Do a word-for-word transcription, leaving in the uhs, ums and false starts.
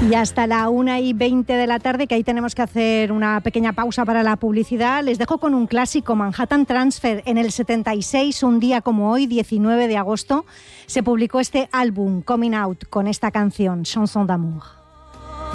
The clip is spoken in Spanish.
Y hasta la una y veinte de la tarde, que ahí tenemos que hacer una pequeña pausa para la publicidad, les dejo con un clásico, Manhattan Transfer. En el setenta y seis, un día como hoy, diecinueve de agosto, se publicó este álbum, Coming Out, con esta canción, Chanson d'amour.